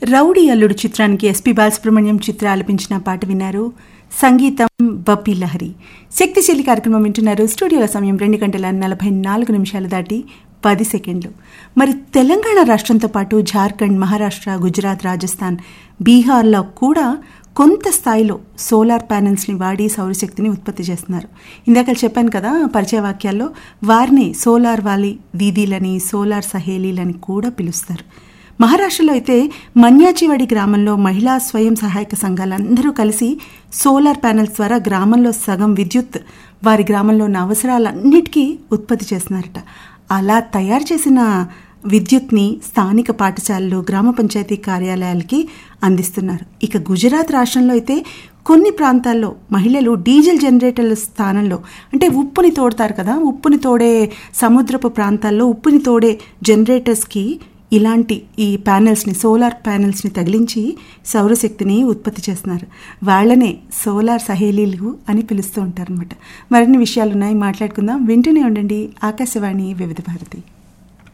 Rowdy అల్లుడు చిత్రానికి SP Balasubrahmanyam చిత్ర ఆలపించిన పాట విన్నారు. సంగీతం బప్పి లహరి. శక్తిశీలి కార్యక్రమం వింటున్నారు. స్టూడియోల సమయం 2:44 దాటి 10 సెకండ్లు. మరి తెలంగాణ రాష్ట్రంతో పాటు జార్ఖండ్, మహారాష్ట్ర, గుజరాత్, రాజస్థాన్, బీహార్లో కూడా కొంత స్థాయిలో సోలార్ ప్యానెల్స్ని వాడి సౌరశక్తిని ఉత్పత్తి చేస్తున్నారు. ఇందాక చెప్పాను కదా పరిచయ వాక్యాల్లో, వారిని సోలార్ వాలి దీదీలని, సోలార్ సహేలీలని కూడా పిలుస్తారు. మహారాష్ట్రలో అయితే మన్యాచివాడి గ్రామంలో మహిళా స్వయం సహాయక సంఘాలందరూ కలిసి సోలార్ ప్యానెల్స్ ద్వారా గ్రామంలో సగం విద్యుత్ వారి గ్రామంలో ఉన్న అవసరాలన్నిటికీ ఉత్పత్తి చేస్తున్నారట. అలా తయారు చేసిన విద్యుత్ని స్థానిక పాఠశాలలు, గ్రామ పంచాయతీ కార్యాలయాలకి అందిస్తున్నారు. ఇక గుజరాత్ రాష్ట్రంలో అయితే కొన్ని ప్రాంతాల్లో మహిళలు డీజిల్ జనరేటర్ల స్థానంలో, అంటే ఉప్పుని తోడతారు కదా, ఉప్పుని తోడే సముద్రపు ప్రాంతాల్లో ఉప్పుని తోడే జనరేటర్స్కి ఇలాంటి ఈ ప్యానెల్స్ని, సోలార్ ప్యానెల్స్ని తగిలించి సౌరశక్తిని ఉత్పత్తి చేస్తున్నారు. వాళ్ళనే సోలార్ సహేలీలు అని పిలుస్తూ ఉంటారనమాట. మరిన్ని విషయాలున్నాయి, మాట్లాడుకుందాం. వింటూనే ఉండండి ఆకాశవాణి వివిధ భారతి.